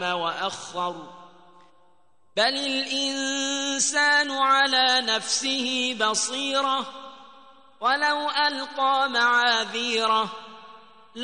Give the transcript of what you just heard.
وأخر بل الإنسان على نفسه بصيرة ولو ألقى معاذيره